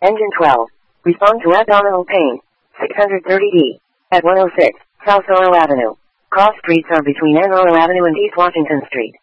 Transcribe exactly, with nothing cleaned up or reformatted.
Engine twelve. Respond to abdominal pain. six thirty D. At one oh six, South Oro Avenue. Cross streets are between Ann Oro Avenue and East Washington Street.